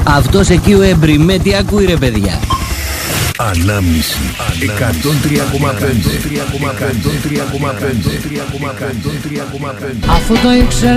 Αυτός εκεί ο Εμπριμέ τι ακούει ρε παιδιά? Ανάμνηση 103,5. Αφού το ήξερε